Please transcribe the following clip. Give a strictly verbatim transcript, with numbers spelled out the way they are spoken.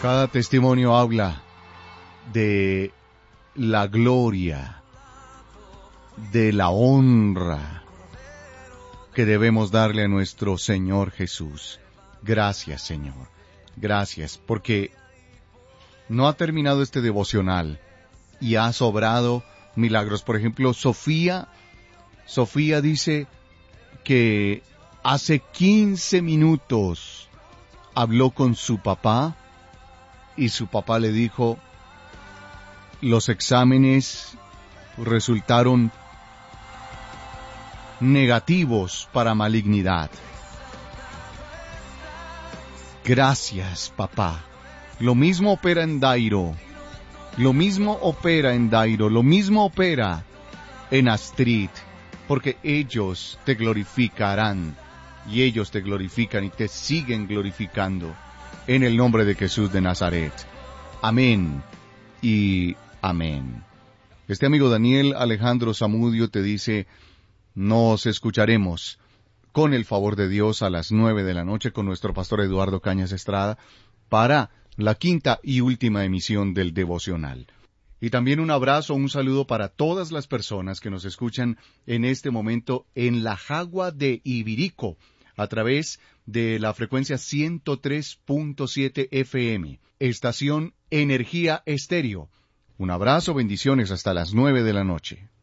Cada testimonio habla de la gloria, de la honra que debemos darle a nuestro Señor Jesús. Gracias, Señor. Gracias, porque no ha terminado este devocional y ha sobrado milagros. Por ejemplo, Sofía, Sofía dice que hace quince minutos habló con su papá y su papá le dijo, los exámenes resultaron negativos para malignidad. Gracias, papá. Lo mismo opera en Dairo, lo mismo opera en Dairo, lo mismo opera en Astrid, porque ellos te glorificarán, y ellos te glorifican y te siguen glorificando, en el nombre de Jesús de Nazaret. Amén y amén. Este amigo Daniel Alejandro Zamudio te dice, nos escucharemos con el favor de Dios a las nueve de la noche con nuestro pastor Eduardo Cañas Estrada para la quinta y última emisión del devocional. Y también un abrazo, un saludo para todas las personas que nos escuchan en este momento en la Jagua de Ibirico, a través de la frecuencia ciento tres punto siete F M, estación Energía Estéreo. Un abrazo, bendiciones hasta las nueve de la noche.